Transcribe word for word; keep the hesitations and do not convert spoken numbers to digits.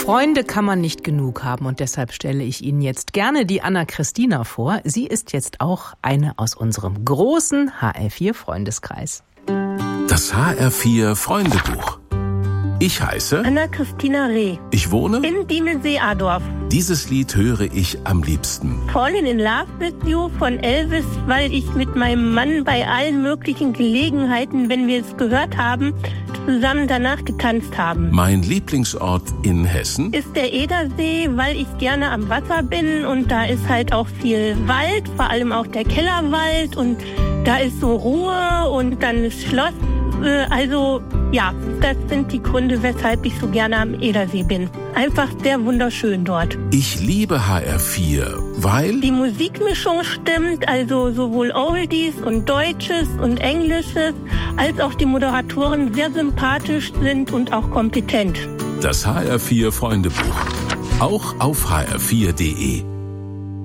Freunde kann man nicht genug haben und deshalb stelle ich Ihnen jetzt gerne die Anna-Christina vor. Sie ist jetzt auch eine aus unserem großen H R vier Freundeskreis. Das H R vier Freundebuch. Ich heiße Anna-Christina Reh. Ich wohne in Diemelsee-Adorf. Dieses Lied höre ich am liebsten. Fallen in Love with You von Elvis, weil ich mit meinem Mann bei allen möglichen Gelegenheiten, wenn wir es gehört haben, zusammen danach getanzt haben. Mein Lieblingsort in Hessen ist der Edersee, weil ich gerne am Wasser bin und da ist halt auch viel Wald, vor allem auch der Kellerwald und da ist so Ruhe und dann ist Schloss. Also ja, das sind die Gründe, weshalb ich so gerne am Edersee bin. Einfach sehr wunderschön dort. Ich liebe H R vier, weil die Musikmischung stimmt, also sowohl Oldies und Deutsches und Englisches, als auch die Moderatoren sehr sympathisch sind und auch kompetent. Das H R vier Freundebuch, auch auf h r vier punkt de.